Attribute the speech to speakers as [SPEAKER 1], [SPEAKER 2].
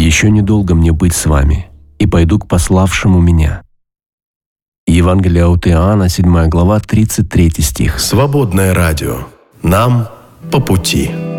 [SPEAKER 1] Еще недолго мне быть с вами, и пойду к пославшему меня». Евангелие от Иоанна, 7 глава, 33 стих.
[SPEAKER 2] Свободное радио. Нам по пути.